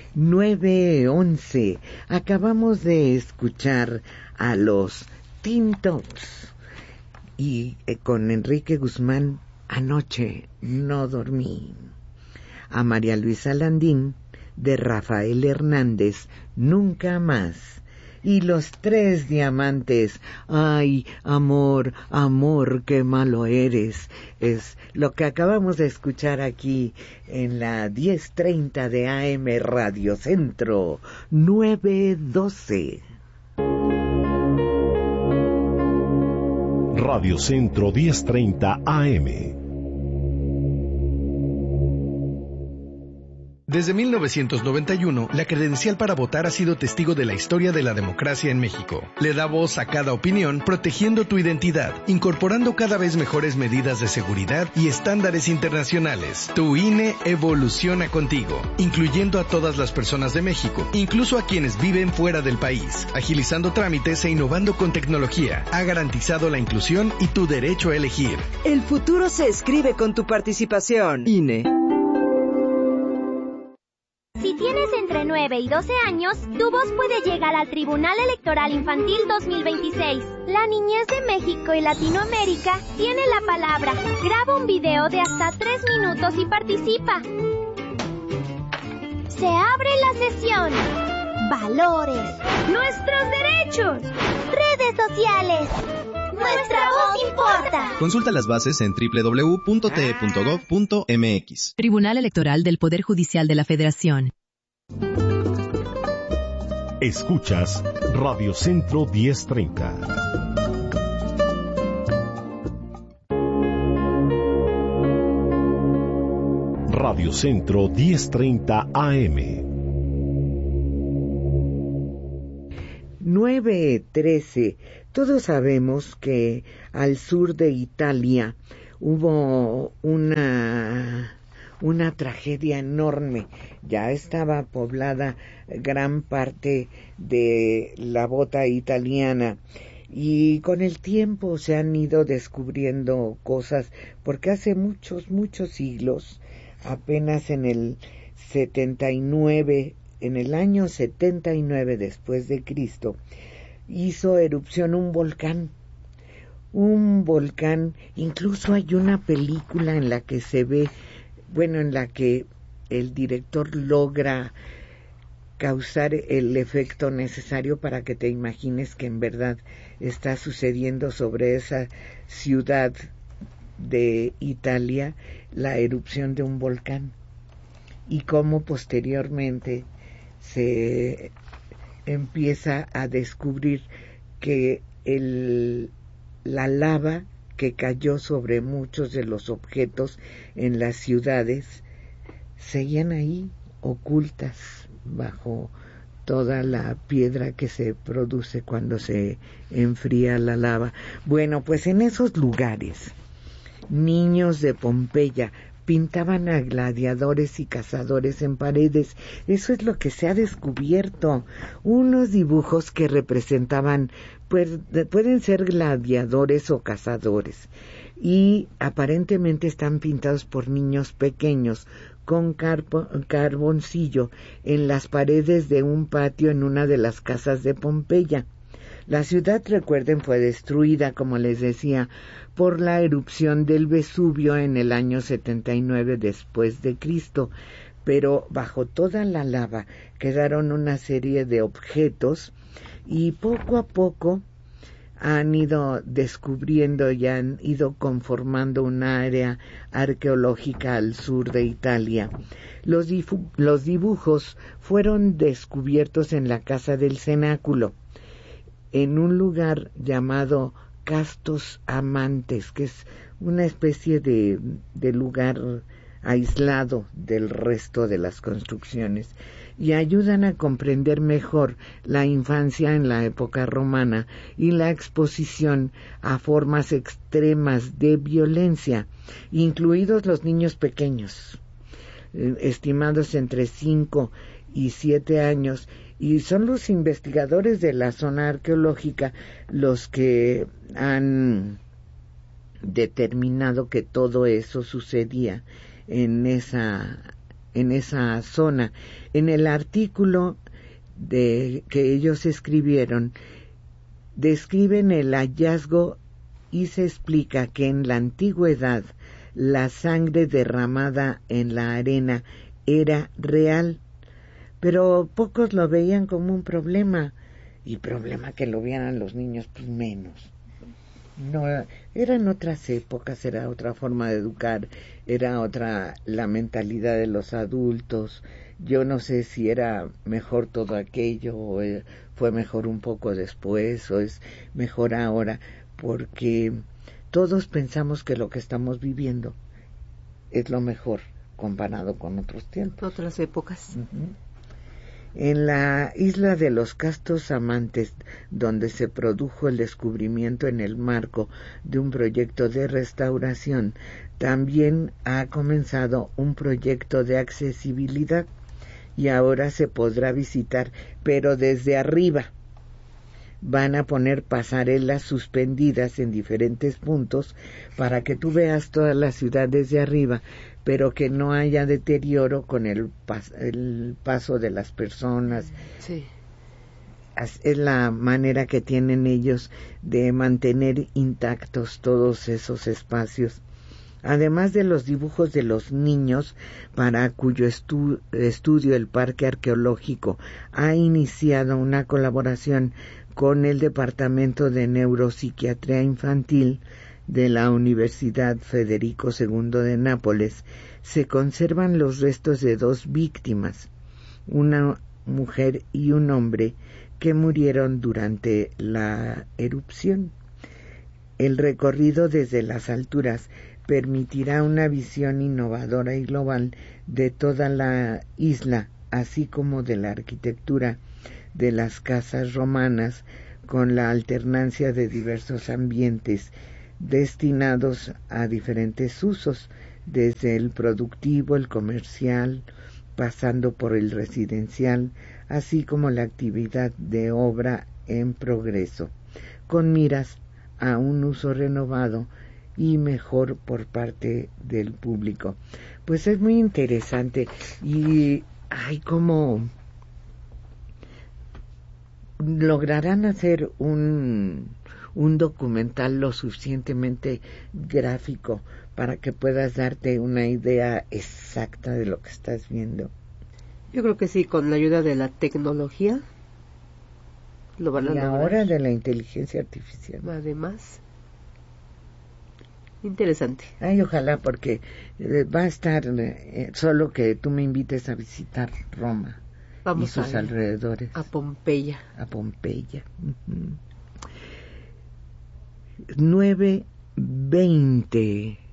9:11. Acabamos de escuchar a los Teen Tops y con Enrique Guzmán, Anoche no dormí. A María Luisa Landín, de Rafael Hernández, Nunca más. Y los Tres Diamantes, ay, amor, amor, qué malo eres. Es lo que acabamos de escuchar aquí en la 10:30 de AM Radio Centro, 9:12. Radio Centro 10:30 AM. Desde 1991, la credencial para votar ha sido testigo de la historia de la democracia en México. Le da voz a cada opinión, protegiendo tu identidad, incorporando cada vez mejores medidas de seguridad y estándares internacionales. Tu INE evoluciona contigo, incluyendo a todas las personas de México, incluso a quienes viven fuera del país, agilizando trámites e innovando con tecnología. Ha garantizado la inclusión y tu derecho a elegir. El futuro se escribe con tu participación. INE. Si tienes entre 9 y 12 años, tu voz puede llegar al Tribunal Electoral Infantil 2026. La niñez de México y Latinoamérica tiene la palabra. Graba un video de hasta 3 minutos y participa. Se abre la sesión. Valores. Nuestros derechos. Redes sociales. Nuestra voz importa. Consulta las bases en www.te.gov.mx. Tribunal Electoral del Poder Judicial de la Federación. Escuchas Radio Centro 10:30. Radio Centro 10:30 AM. 9:13. Todos sabemos que al sur de Italia hubo una tragedia enorme. Ya estaba poblada gran parte de la bota italiana y con el tiempo se han ido descubriendo cosas, porque hace muchos siglos, apenas en el año 79 después de Cristo, hizo erupción un volcán, incluso hay una película en la que se ve, en la que el director logra causar el efecto necesario para que te imagines que en verdad está sucediendo sobre esa ciudad de Italia la erupción de un volcán, y cómo posteriormente se empieza a descubrir que la lava que cayó sobre muchos de los objetos en las ciudades seguían ahí ocultas bajo toda la piedra que se produce cuando se enfría la lava. Bueno, pues en esos lugares, niños de Pompeya pintaban a gladiadores y cazadores en paredes. Eso es lo que se ha descubierto. Unos dibujos que representaban, pueden ser gladiadores o cazadores, y aparentemente están pintados por niños pequeños con carboncillo en las paredes de un patio en una de las casas de Pompeya. La ciudad, recuerden, fue destruida, como les decía, por la erupción del Vesubio en el año 79 después de Cristo, pero bajo toda la lava quedaron una serie de objetos, y poco a poco han ido descubriendo y han ido conformando un área arqueológica al sur de Italia. Los dibujos fueron descubiertos en la Casa del Cenáculo, en un lugar llamado Castos Amantes, que es una especie de lugar aislado del resto de las construcciones, y ayudan a comprender mejor la infancia en la época romana y la exposición a formas extremas de violencia, incluidos los niños pequeños, estimados entre 5 y 7 años, y son los investigadores de la zona arqueológica los que han determinado que todo eso sucedía en esa en esa zona. En el artículo que ellos escribieron, describen el hallazgo y se explica que en la antigüedad la sangre derramada en la arena era real, pero pocos lo veían como un problema, y problema que lo vieran los niños, pues menos. No, eran otras épocas, era otra forma de educar, era otra la mentalidad de los adultos. Yo no sé si era mejor todo aquello o fue mejor un poco después o es mejor ahora, porque todos pensamos que lo que estamos viviendo es lo mejor comparado con otros tiempos. Otras épocas. Uh-huh. En la isla de los Castos Amantes, donde se produjo el descubrimiento en el marco de un proyecto de restauración, también ha comenzado un proyecto de accesibilidad y ahora se podrá visitar, pero desde arriba. Van a poner pasarelas suspendidas en diferentes puntos para que tú veas toda la ciudad desde arriba, pero que no haya deterioro con el paso de las personas. Sí. Es la manera que tienen ellos de mantener intactos todos esos espacios. Además de los dibujos de los niños, para cuyo estudio el Parque Arqueológico ha iniciado una colaboración con el Departamento de Neuropsiquiatría Infantil de la Universidad Federico II de Nápoles, se conservan los restos de 2 víctimas, una mujer y un hombre, que murieron durante la erupción. El recorrido desde las alturas permitirá una visión innovadora y global de toda la isla, así como de la arquitectura de las casas romanas, con la alternancia de diversos ambientes destinados a diferentes usos, desde el productivo, el comercial, pasando por el residencial, así como la actividad de obra en progreso, con miras a un uso renovado y mejor por parte del público. Pues es muy interesante y hay como lograrán hacer un documental lo suficientemente gráfico para que puedas darte una idea exacta de lo que estás viendo. Yo creo que sí, con la ayuda de la tecnología lo van a lograr. Ahora de la inteligencia artificial. Además, interesante. Ay, ojalá, porque va a estar solo que tú me invites a visitar Roma. Vamos y sus alrededores. A Pompeya. A Pompeya. Uh-huh. 9:20.